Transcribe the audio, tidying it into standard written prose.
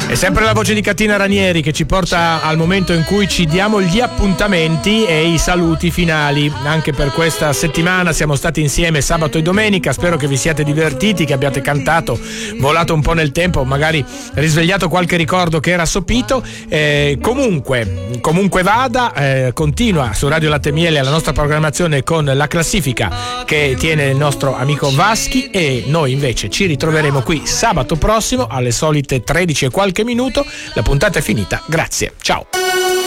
È sempre la voce di Catina Ranieri che ci porta al momento in cui ci diamo gli appuntamenti e i saluti finali. Anche per questa settimana siamo stati insieme sabato e domenica, spero che vi siate divertiti, che abbiate cantato, volato un po' nel tempo, magari risvegliato qualche ricordo che era sopito. Comunque vada, continua su Radio Latte e Miele la nostra programmazione con la classifica che tiene il nostro amico Vaschi, e noi invece ci ritroveremo qui sabato prossimo alle solite 13 e qualche minuto. La puntata è finita, grazie, ciao.